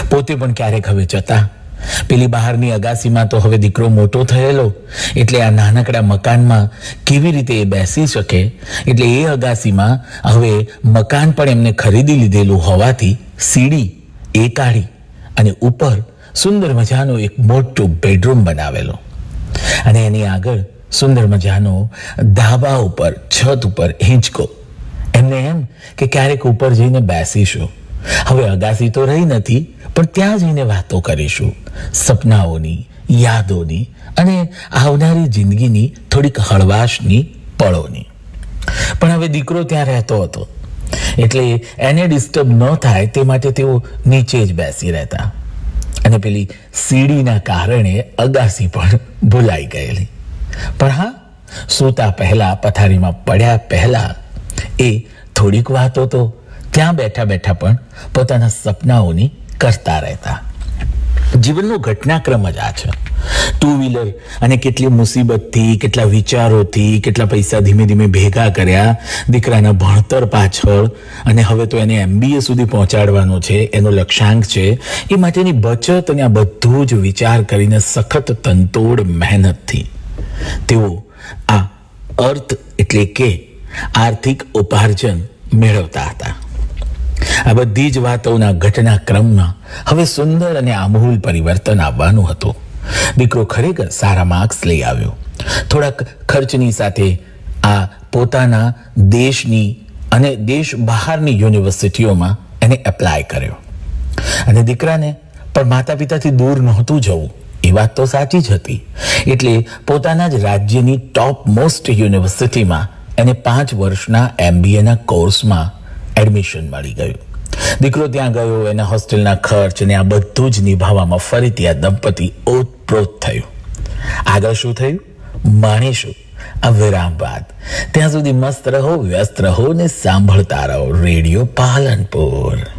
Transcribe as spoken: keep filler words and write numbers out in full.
પોતે પણ ક્યારેક હવે જતા. પેલી બહારની અગાસીમાં તો હવે દીકરો મોટો થયેલો, એટલે આ નાનકડા મકાનમાં કેવી રીતે એ બેસી શકે, એટલે એ અગાસીમાં હવે મકાન પણ એમને ખરીદી લીધેલું હોવાથી સીડી એ કાઢી અને ઉપર સુંદર મજાનો એક મોટો બેડરૂમ બનાવેલો અને એની આગળ સુંદર મજાનો ધાબા ઉપર છત ઉપર હિંચકો. એમને એમ કે ક્યારેક ઉપર જઈને બેસીશું. હવે અગાસી તો રહી નથી, પણ ત્યાં જઈને વાતો કરીશું, સપનાઓની, યાદોની અને આવનારી જિંદગીની થોડીક હળવાશની પળોની. પણ હવે દીકરો ત્યાં રહેતો હતો, એટલે એને ડિસ્ટર્બ ન થાય તે માટે તેઓ નીચે જ બેસી રહેતા અને પેલી સીડીના કારણે અગાસી પણ ભૂલાઈ ગયેલી. પણ હા, સૂતા પહેલા, પથારીમાં પડ્યા પહેલા એ થોડીક વાતો તો ત્યાં બેઠા બેઠા પણ પોતાના સપનાઓની કરતા રહેતા. જીવનનો ઘટનાક્રમ જ આ છે. ટુ વ્હીલર અને કેટલી મુસીબતથી, કેટલા વિચારોથી, કેટલા પૈસા ધીમે ધીમે ભેગા કર્યા દીકરાના ભણતર પાછળ, અને હવે તો એને એમબીએ સુધી પહોંચાડવાનો છે, એનો લક્ષ્યાંક છે. એ માટેની બચત અને આ બધું જ વિચાર કરીને સખત તનતોડ મહેનતથી તેઓ આ અર્થ એટલે કે આર્થિક ઉપાર્જન મેળવતા હતા. આ બધી જ વાતોના ઘટનાક્રમમાં હવે સુંદર અને આમૂલ પરિવર્તન આવવાનું હતું. દીકરો ખરેખર સારા માર્ક્સ લઈ આવ્યો. થોડાક ખર્ચની સાથે આ પોતાના દેશની અને દેશ બહારની યુનિવર્સિટીઓમાં એને એપ્લાય કર્યો. અને દીકરાને પણ માતા પિતાથી દૂર નહોતું જવું, એ વાત તો સાચી જ હતી. એટલે પોતાના જ રાજ્યની ટોપ મોસ્ટ યુનિવર્સિટીમાં એને પાંચ વર્ષના એમબીએના કોર્સમાં એડમિશન મળી ગયું. દીકરો ત્યાં ગયો, એના હોસ્ટેલના ખર્ચ અને આ બધું જ નિભાવવામાં ફરીથી આ દંપતી ઓતપ્રોત થયું. આગળ શું થયું માણીશું આ વિરામ બાદ. ત્યાં સુધી મસ્ત રહો, વ્યસ્ત રહો ને સાંભળતા રહો રેડિયો પાલનપુર.